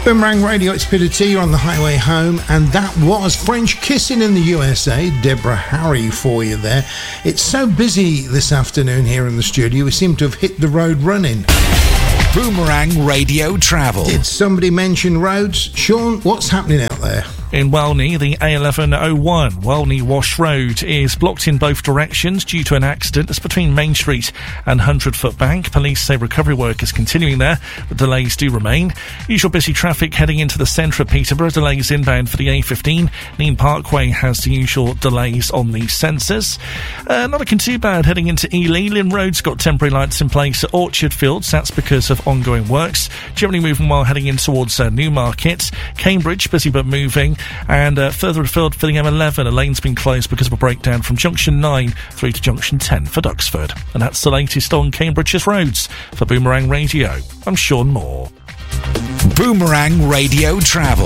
Boomerang Radio, it's Peter T. You're on the highway home, and that was French Kissing in the USA. Deborah Harry for you there. It's so busy this afternoon here in the studio, we seem to have hit the road running. Boomerang Radio Travel. Did somebody mention roads? Sean, what's happening out there? In Welney, the A1101 Welney Wash Road is blocked in both directions due to an accident. It's between Main Street and 100-foot Bank. Police say recovery work is continuing there, but delays do remain. Usual busy traffic heading into the centre of Peterborough. Delays inbound for the A15. Neam Parkway has the usual delays on the sensors. Not looking too bad heading into Ely. Lynn Road's got temporary lights in place at Orchard Fields. That's because of ongoing works. Generally moving well heading in towards Newmarket. Cambridge, busy but moving. And further afield for the M11, a lane's been closed because of a breakdown from Junction 9 through to Junction 10 for Duxford. And that's the latest on Cambridge's roads. For Boomerang Radio, I'm Sean Moore. Boomerang Radio Travel.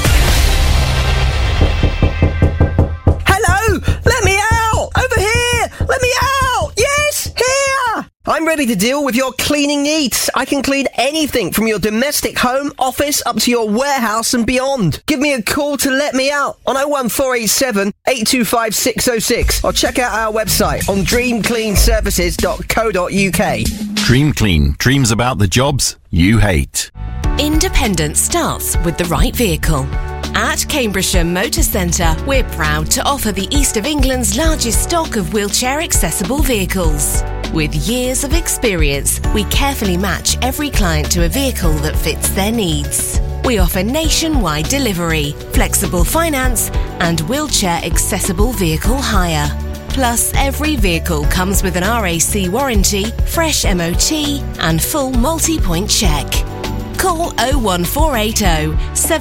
Hello! Let me out! Over here! Let me out! Yes! Here! I'm ready to deal with your cleaning needs. I can clean anything from your domestic home, office, up to your warehouse and beyond. Give me a call to let me out on 01487 825 606 or check out our website on dreamcleanservices.co.uk. Dream Clean. Dreams about the jobs you hate. Independence starts with the right vehicle. At Cambridgeshire Motor Centre, we're proud to offer the East of England's largest stock of wheelchair-accessible vehicles. With years of experience, we carefully match every client to a vehicle that fits their needs. We offer nationwide delivery, flexible finance, and wheelchair-accessible vehicle hire. Plus, every vehicle comes with an RAC warranty, fresh MOT, and full multi-point check. Call 01480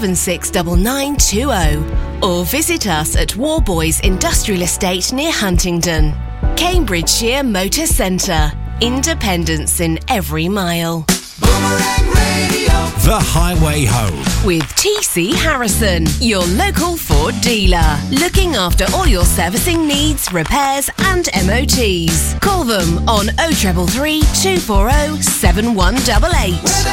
769920 or visit us at Warboys Industrial Estate near Huntingdon. Cambridgeshire Motor Centre. Independence in every mile. Boomerang Radio. The Highway Home. With TC Harrison, your local Ford dealer. Looking after all your servicing needs, repairs and MOTs. Call them on 0333 240 7188.